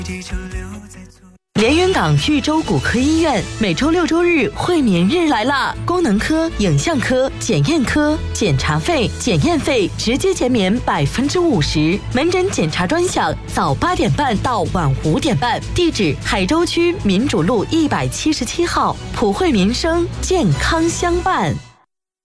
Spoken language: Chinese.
连云港豫州骨科医院每周6、周日惠民日来啦！功能科、影像科、检验科检查费、检验费直接减免50%，门诊检查专享，早8点半到晚5点半。地址：海州区民主路177号，普惠民生，健康相伴。